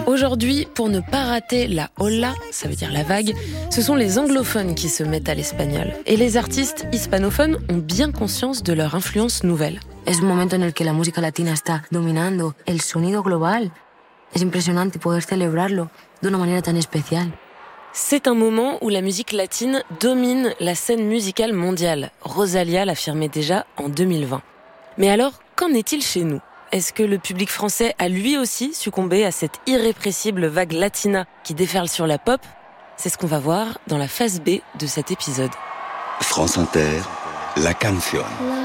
Aujourd'hui, pour ne pas rater la ola, ça veut dire la vague, ce sont les anglophones qui se mettent à l'espagnol. Et les artistes hispanophones ont bien conscience de leur influence nouvelle. Es un momento en el que la música latina está dominando el sonido global. Es impresionante poder celebrarlo de una manera tan especial. C'est un moment où la musique latine domine la scène musicale mondiale. Rosalía l'affirmait déjà en 2020. Mais alors, qu'en est-il chez nous ? Est-ce que le public français a lui aussi succombé à cette irrépressible vague latina qui déferle sur la pop ? C'est ce qu'on va voir dans la phase B de cet épisode. France Inter, La Canción.